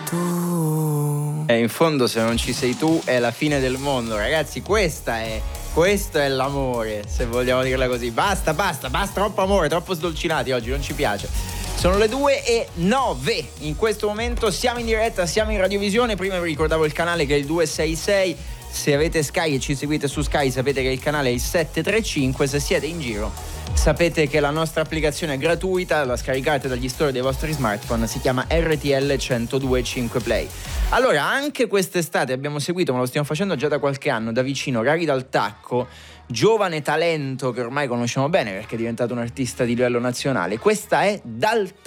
tu. E in fondo se non ci sei tu è la fine del mondo, ragazzi. Questo è l'amore, se vogliamo dirla così. Basta, troppo amore, troppo sdolcinati oggi, non ci piace. Sono le 2:09 in questo momento, siamo in diretta, siamo in radiovisione. Prima vi ricordavo il canale che è il 266. Se avete Sky e ci seguite su Sky sapete che il canale è il 735. Se siete in giro sapete che la nostra applicazione è gratuita, la scaricate dagli store dei vostri smartphone, si chiama RTL 1025 Play. Allora, anche quest'estate abbiamo seguito, ma lo stiamo facendo già da qualche anno, da vicino, Rari dal Tacco, giovane talento che ormai conosciamo bene perché è diventato un artista di livello nazionale. Questa è Dal